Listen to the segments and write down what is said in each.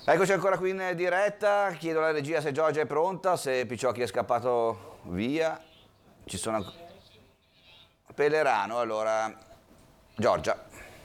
Eccoci ancora qui in diretta, chiedo alla regia se Giorgia è pronta, se Picciocchi è scappato via. Ci sono ancora... Pellerano, allora... Giorgia.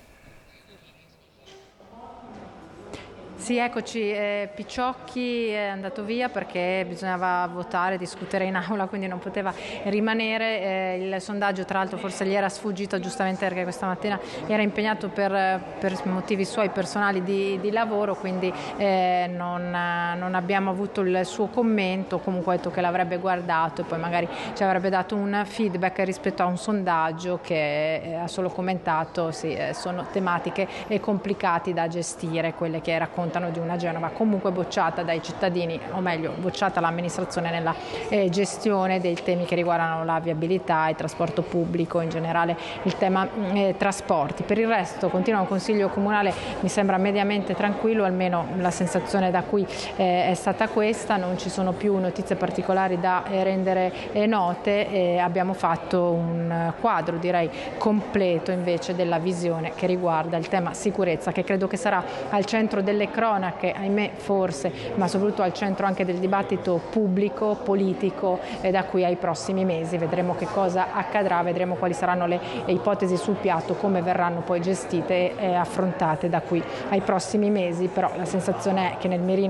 Sì, eccoci, Picciocchi è andato via perché bisognava votare, discutere in aula, quindi non poteva rimanere. Il sondaggio tra l'altro forse gli era sfuggito, giustamente perché questa mattina era impegnato per motivi suoi personali di lavoro, quindi non abbiamo avuto il suo commento. Comunque ha detto che l'avrebbe guardato e poi magari ci avrebbe dato un feedback rispetto a un sondaggio che ha solo commentato, sì, sono tematiche complicate da gestire, quelle che raccontano di una Genova comunque bocciata dai cittadini, o meglio bocciata l'amministrazione nella gestione dei temi che riguardano la viabilità, il trasporto pubblico, in generale il tema trasporti. Per il resto continua un consiglio comunale, mi sembra mediamente tranquillo, almeno la sensazione da cui è stata questa, non ci sono più notizie particolari da rendere note, abbiamo fatto un quadro direi completo invece della visione che riguarda il tema sicurezza, che credo che sarà al centro delle cronache, ahimè forse, ma soprattutto al centro anche del dibattito pubblico, politico, da qui ai prossimi mesi. Vedremo che cosa accadrà, vedremo quali saranno le ipotesi sul piatto, come verranno poi gestite e affrontate da qui ai prossimi mesi, però la sensazione è che nel mirino